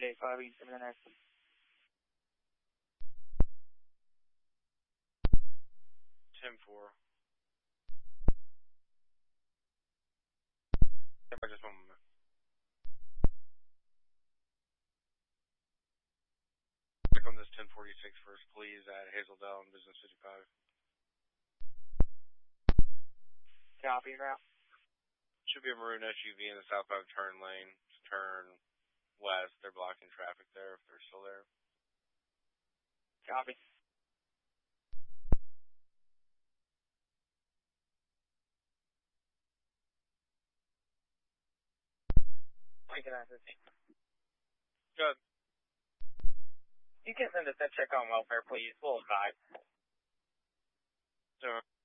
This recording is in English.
5, you can send me the next one. 10-4. Just one moment. Check on this 1046 first, please, at Hazeldale and Business 55. Copy, route. Should be a maroon SUV in the southbound turn lane. Turn west. They're blocking traffic there if they're still there. Copy. Lincoln I-15. Good. You can send us that check on welfare, please. We'll advise. So